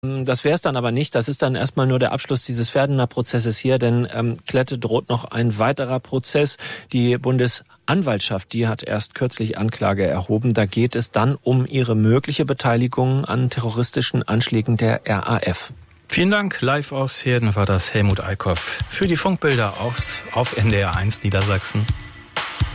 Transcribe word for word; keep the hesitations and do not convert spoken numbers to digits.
Das wäre es dann aber nicht. Das ist dann erstmal nur der Abschluss dieses Verdener Prozesses hier, denn ähm, Klette droht noch ein weiterer Prozess. Die Bundesanwaltschaft, die hat erst kürzlich Anklage erhoben. Da geht es dann um ihre mögliche Beteiligung an terroristischen Anschlägen der R A F. Vielen Dank. Live aus Verden war das Helmut Eickhoff für die Funkbilder aus, auf N D R eins Niedersachsen.